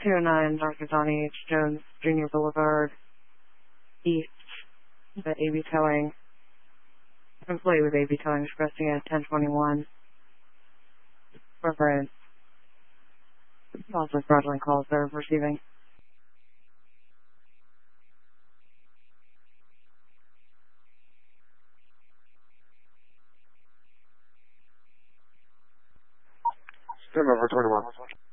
209 Dr. Donnie H. Jones, Jr. Boulevard, East, the AB Towing. Employee with AB Towing expressing at 1021. Reference. Also fraudulent calls they're receiving. Stand over 21.